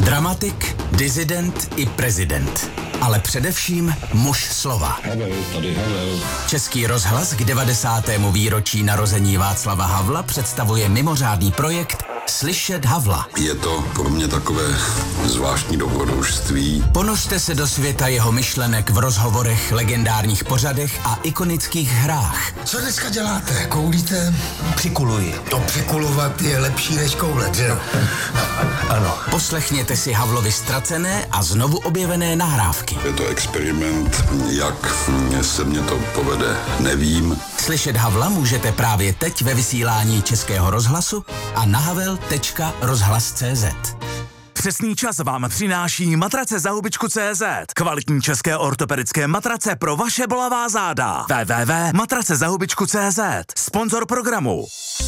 Dramatik, disident i prezident. Ale především muž slova. Havel. Český rozhlas k 90. výročí narození Václava Havla představuje mimořádný projekt Slyšet Havla. Je to pro mě takové zvláštní dobrodružství. Ponořte se do světa jeho myšlenek v rozhovorech, legendárních pořadech a ikonických hrách. Co dneska děláte? Koulíte? Přikuluji. To přikulovat je lepší než koulet, že jo? Ano. Poslechněte si Havlovi ztracené a znovu objevené nahrávky. Je to experiment, jak se mně to povede, nevím. Slyšet Havla můžete právě teď ve vysílání Českého rozhlasu a na havel.rozhlas.cz. Přesný čas vám přináší matrace za hubičku.cz. Kvalitní české ortopedické matrace pro vaše bolavá záda. www.matracezahubičku.cz. Sponzor programu.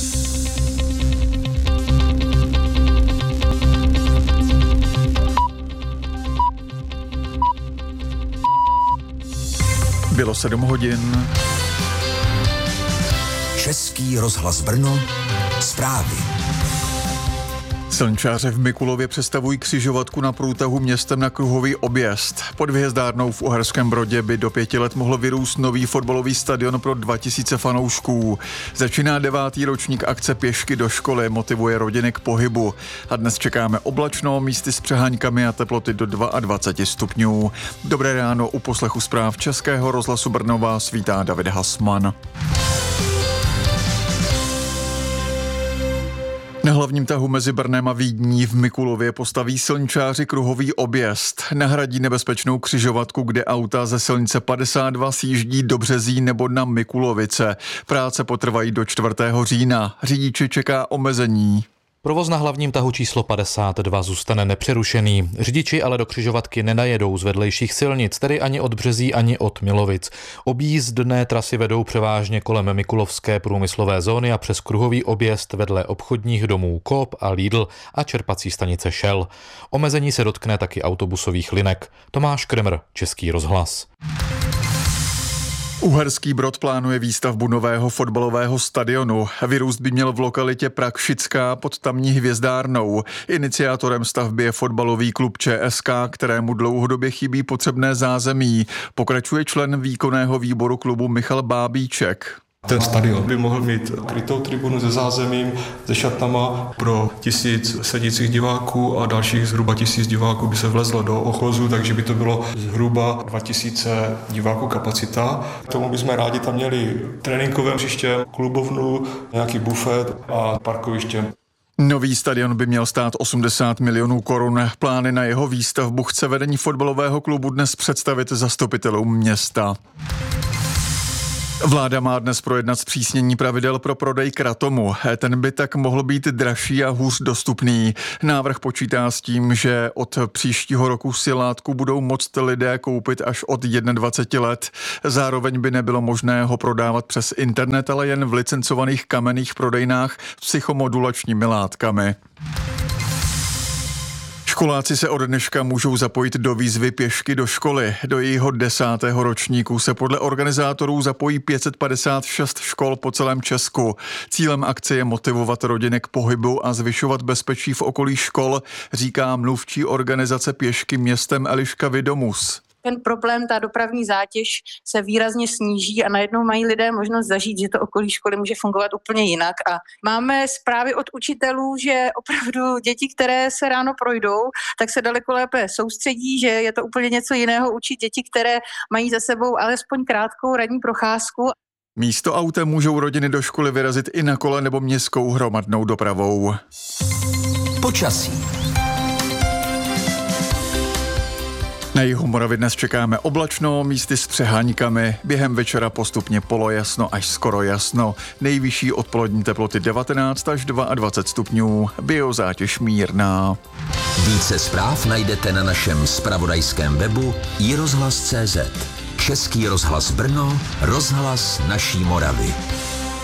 Bylo 7 hodin. Český rozhlas Brno. Zprávy. Silničáři v Mikulově přestavují křižovatku na průtahu městem na kruhový objezd. Pod Hvězdárnou v Uherském Brodě by do 5 let mohlo vyrůst nový fotbalový stadion pro 2000 fanoušků. Začíná 9. ročník akce Pěšky do školy, motivuje rodiny k pohybu. A dnes čekáme oblačno, místy s přeháňkami a teploty do 22 stupňů. Dobré ráno, u poslechu zpráv Českého rozhlasu Brno vás vítá David Hasman. Na hlavním tahu mezi Brnem a Vídní v Mikulově postaví silničáři kruhový objezd. Nahradí nebezpečnou křižovatku, kde auta ze silnice 52 sjíždí do Březí nebo na Mikulovice. Práce potrvají do 4. října. Řidiči čeká omezení. Provoz na hlavním tahu číslo 52 zůstane nepřerušený. Řidiči ale do křižovatky nenajedou z vedlejších silnic, tedy ani od Březí, ani od Milovic. Objízdné trasy vedou převážně kolem Mikulovské průmyslové zóny a přes kruhový objezd vedle obchodních domů Coop a Lidl a čerpací stanice Shell. Omezení se dotkne taky autobusových linek. Tomáš Kremr, Český rozhlas. Uherský Brod plánuje výstavbu nového fotbalového stadionu. Vyrůst by měl v lokalitě Prakšická pod tamní Hvězdárnou. Iniciátorem stavby je fotbalový klub ČSK, kterému dlouhodobě chybí potřebné zázemí. Pokračuje člen výkonného výboru klubu Michal Bábíček. Ten stadion by mohl mít krytou tribunu se zázemím, se šatnama pro 1000 sedících diváků a dalších zhruba 1000 diváků by se vlezlo do ochozu, takže by to bylo zhruba 2000 diváků kapacita. K tomu bychom rádi tam měli tréninkové hřiště, klubovnu, nějaký bufet a parkoviště. Nový stadion by měl stát 80 milionů korun. Plány na jeho výstavbu chce vedení fotbalového klubu dnes představit zastupitelům města. Vláda má dnes projednat zpřísnění pravidel pro prodej kratomu. Ten by tak mohl být dražší a hůř dostupný. Návrh počítá s tím, že od příštího roku si látku budou moct lidé koupit až od 21 let. Zároveň by nebylo možné ho prodávat přes internet, ale jen v licencovaných kamenných prodejnách s psychomodulačními látkami. Školáci se od dneška můžou zapojit do výzvy Pěšky do školy. Do jejího 10. ročníku se podle organizátorů zapojí 556 škol po celém Česku. Cílem akce je motivovat rodiny k pohybu a zvyšovat bezpečí v okolí škol, říká mluvčí organizace Pěšky městem Eliška Vidomus. Ten problém, ta dopravní zátěž se výrazně sníží a najednou mají lidé možnost zažít, že to okolí školy může fungovat úplně jinak. A máme zprávy od učitelů, že opravdu děti, které se ráno projdou, tak se daleko lépe soustředí, že je to úplně něco jiného učit děti, které mají za sebou alespoň krátkou ranní procházku. Místo autem můžou rodiny do školy vyrazit i na kole nebo městskou hromadnou dopravou. Počasí. Na jihu Moravy dnes čekáme oblačno, místy s přeháňkami. Během večera postupně polojasno až skoro jasno. Nejvyšší odpolední teploty 19 až 22 stupňů. Biozátěž mírná. Více zpráv najdete na našem zpravodajském webu iRozhlas.cz. Český rozhlas Brno, rozhlas naší Moravy.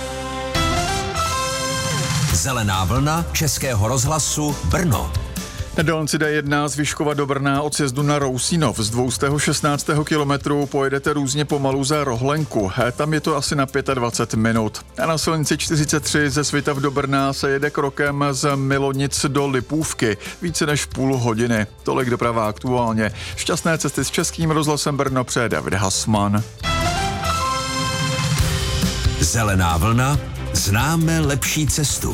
Zelená vlna Českého rozhlasu Brno. Na dálnici D1 z Vyškova do Brna od sjezdu na Rousínov z 216. kilometru pojedete různě pomalu za Rohlenku. Tam je to asi na 25 minut. A na silnici 43 ze Svitav do Brna se jede krokem z Milonic do Lipůvky. Více než půl hodiny. Tolik doprava aktuálně. Šťastné cesty s Českým rozhlasem Brno přeje David Hasman. Zelená vlna, známe lepší cestu.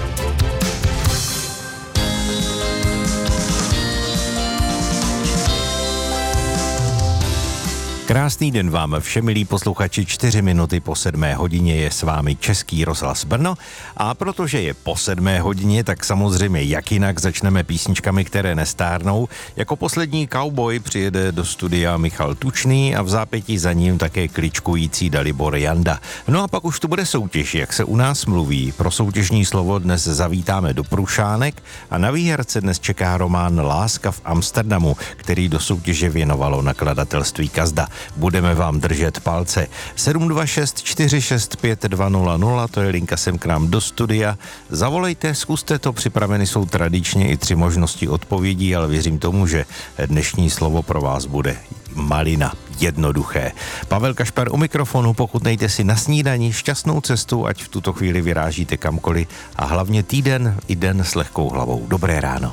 Krásný den vám všem, milí posluchači, 4 minuty po 7 hodině je s vámi Český rozhlas Brno a protože je po 7 hodině, tak samozřejmě jak jinak začneme písničkami, které nestárnou. Jako poslední cowboy přijede do studia Michal Tučný a v zápětí za ním také kličkující Dalibor Janda. No a pak už tu bude soutěž, jak se u nás mluví. Pro soutěžní slovo dnes zavítáme do Prušánek a na výherce dnes čeká román Láska v Amsterdamu, který do soutěže věnovalo nakladatelství Kazda. Budeme vám držet palce. 726 465 200, to je linka sem k nám do studia. Zavolejte, zkuste to, připraveny jsou tradičně i 3 možnosti odpovědí, ale věřím tomu, že dnešní slovo pro vás bude malina. Jednoduché. Pavel Kašpar u mikrofonu, pochutnejte si na snídani šťastnou cestu, ať v tuto chvíli vyrážíte kamkoliv a hlavně týden i den s lehkou hlavou. Dobré ráno.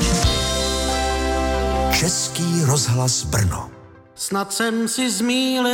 Český rozhlas Brno. Snad jsem si zmýlil